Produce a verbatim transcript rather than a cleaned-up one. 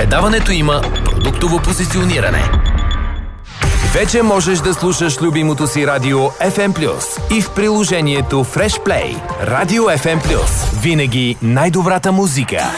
Предаването има продуктово позициониране. Вече можеш да слушаш любимото си радио еф ем плюс и в приложението Fresh Play. Радио еф ем плюс. Винаги най-добрата музика.